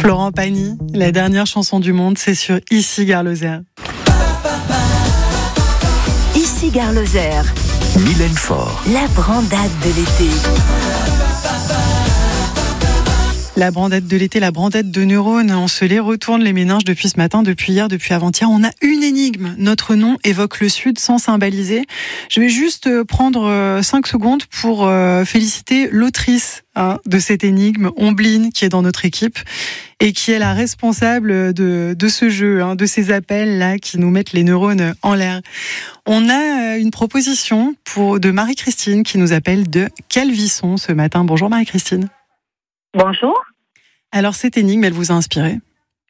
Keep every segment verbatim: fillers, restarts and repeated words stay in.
Florent Pagny, la dernière chanson du monde, c'est sur Ici Gare Lozère. Ici Gare Lozère. Mylène Faure. La brandade de l'été. La brandette de l'été, la brandette de neurones, on se les retourne les méninges depuis ce matin, depuis hier, depuis avant-hier. On a une énigme. Notre nom évoque le Sud sans symboliser. Je vais juste prendre cinq secondes pour féliciter l'autrice hein, de cette énigme, Ombline, qui est dans notre équipe et qui est la responsable de, de ce jeu, hein, de ces appels-là qui nous mettent les neurones en l'air. On a une proposition pour, de Marie-Christine qui nous appelle de Calvisson ce matin. Bonjour Marie-Christine. Bonjour. Alors, cette énigme, elle vous a inspiré ?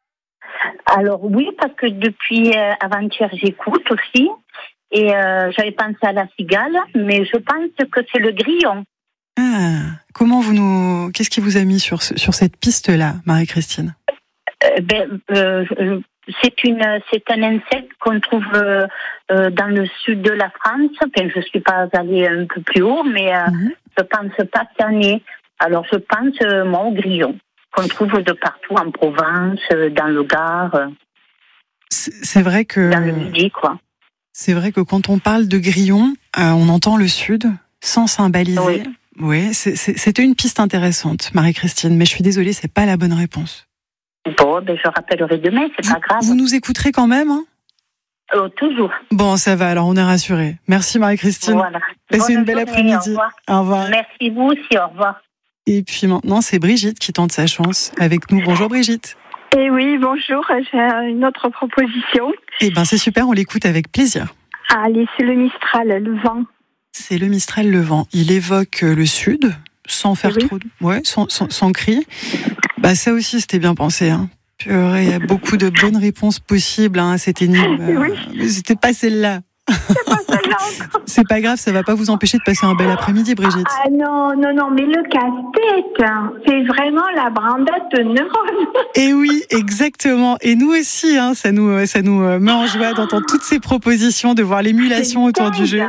Alors oui, parce que depuis euh, avant-hier, j'écoute aussi. Et euh, j'avais pensé à la cigale, mais je pense que c'est le grillon. Ah, comment vous nous... Qu'est-ce qui vous a mis sur, sur cette piste-là, Marie-Christine ? euh, ben, euh, c'est, une, c'est un insecte qu'on trouve euh, euh, dans le sud de la France. Enfin, je ne suis pas allée un peu plus haut, mais euh, mm-hmm. je ne pense pas qu'il y en ait. Alors, je pense, euh, moi, au grillon, qu'on trouve de partout en Provence, dans le Gard. C'est, c'est vrai que... Dans le Midi, quoi. C'est vrai que quand on parle de grillon, euh, on entend le Sud, sans symboliser. Oui, oui c'est, c'est, c'était une piste intéressante, Marie-Christine, mais je suis désolée, c'est pas la bonne réponse. Bon, ben, je rappellerai demain, c'est vous, pas grave. Vous nous écouterez quand même, hein ? Oh, toujours. Bon, ça va, alors on est rassurés. Merci Marie-Christine. Voilà. Passez Bonne une belle journée, après-midi. Au revoir. Au revoir. Merci vous aussi, au revoir. Et puis maintenant, c'est Brigitte qui tente sa chance avec nous. Bonjour Brigitte. Eh oui, bonjour, j'ai une autre proposition. Eh bien, c'est super, on l'écoute avec plaisir. Allez, c'est le Mistral, le vent. C'est le Mistral, le vent. Il évoque le Sud, sans faire oui. trop... Ouais, sans, sans, sans cri. Bah, ça aussi, c'était bien pensé, hein. Purée, il y a beaucoup de bonnes réponses possibles hein, à cette énigme. Oui. Mais c'était pas celle-là. C'est pas celle-là encore. C'est pas grave, ça va pas vous empêcher de passer un bel après-midi, Brigitte. Ah non, non, non, mais le casse-tête, c'est vraiment la brandette de neurones. Et oui, exactement. Et nous aussi, hein, ça nous, ça nous met en joie d'entendre toutes ces propositions, de voir l'émulation c'est autour dingue. Du jeu.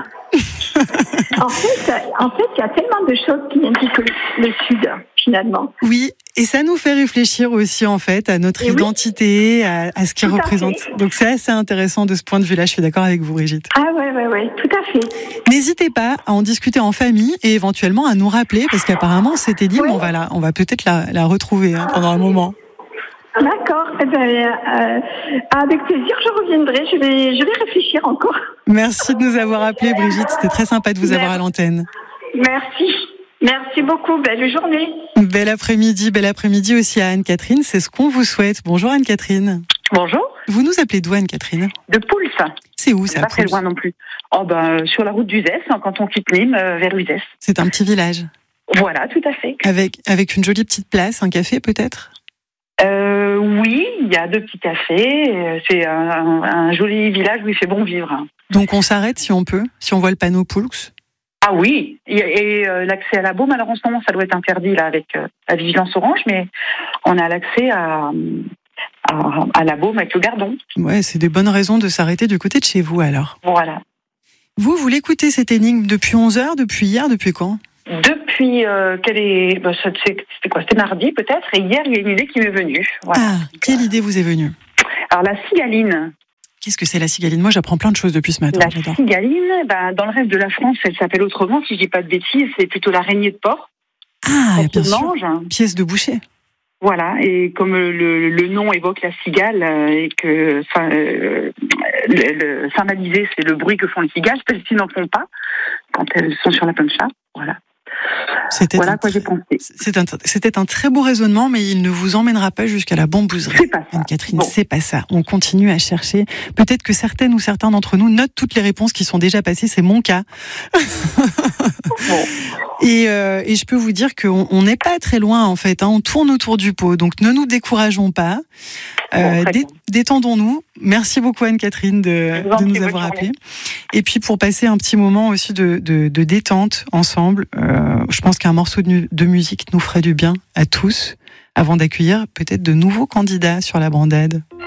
En fait, en fait, il y a tellement de choses qui indiquent le, le Sud, finalement. Oui, et ça nous fait réfléchir aussi, en fait, à notre et identité, oui. à, à ce qu'il tout représente. Donc, c'est assez intéressant de ce point de vue-là. Je suis d'accord avec vous, Brigitte. Ah ouais, ouais, ouais, tout à fait. N'hésitez pas à en discuter en famille et éventuellement à nous rappeler, parce qu'apparemment, cette énigme, oui. on va la, on va peut-être la, la retrouver hein, pendant un moment. D'accord. Eh ben, euh, avec plaisir, je reviendrai. Je vais, je vais réfléchir encore. Merci de nous avoir appelés, Brigitte. C'était très sympa de vous Merci. avoir à l'antenne. Merci. Merci beaucoup. Belle journée. Bel après-midi. Bel après-midi aussi à Anne-Catherine. C'est ce qu'on vous souhaite. Bonjour Anne-Catherine. Bonjour. Vous nous appelez d'où Anne-Catherine ? De Pouls. C'est où ça ? Pas très loin non plus. Oh ben sur la route d'Uzès, hein, quand on quitte Nîmes euh, vers Uzès. C'est un petit village. Voilà, tout à fait. Avec avec une jolie petite place, un café peut-être ? Euh, oui, il y a deux petits cafés. C'est un, un, un joli village où il fait bon vivre. Donc on s'arrête si on peut, si on voit le panneau Pouls. Ah oui, et, et euh, l'accès à la Baume, alors en ce moment ça doit être interdit là avec euh, la vigilance orange, mais on a l'accès à, à, à la Baume avec le Gardon. Ouais, c'est des bonnes raisons de s'arrêter du côté de chez vous alors. Voilà. Vous, vous l'écoutez cette énigme depuis onze heures, depuis hier, depuis quand ? Depuis euh, quelle est, bah, c'était quoi ? C'était mardi peut-être, et hier il y a une idée qui m'est venue. Voilà. Ah, quelle idée vous est venue ? Alors la cigaline. Qu'est-ce que c'est la cigaline ? Moi j'apprends plein de choses depuis ce matin. La j'adore. cigaline, bah, dans le reste de la France, elle s'appelle autrement, si je dis pas de bêtises, c'est plutôt l'araignée de porc. Ah, bien sûr. Mange. Pièce de boucher. Voilà, et comme le, le nom évoque la cigale et que enfin, euh, le, le symboliser, c'est le bruit que font les cigales, celles-ci n'en font pas quand elles sont sur la plancha. Voilà. C'était voilà un, quoi j'ai pensé. C'était un, c'était un très beau raisonnement, mais il ne vous emmènera pas jusqu'à la bambouserie. C'est pas ça. Catherine, bon. c'est pas ça. On continue à chercher. Peut-être que certaines ou certains d'entre nous notent toutes les réponses qui sont déjà passées. C'est mon cas. Bon. Et, euh, et je peux vous dire qu'on n'est pas très loin en fait. Hein. On tourne autour du pot, donc ne nous décourageons pas. Euh, bon, dé- détendons-nous. Merci beaucoup Anne-Catherine de, de nous avoir appelés. Et puis pour passer un petit moment aussi de, de, de détente ensemble, euh, je pense qu'un morceau de, de musique nous ferait du bien à tous avant d'accueillir peut-être de nouveaux candidats sur la brandade.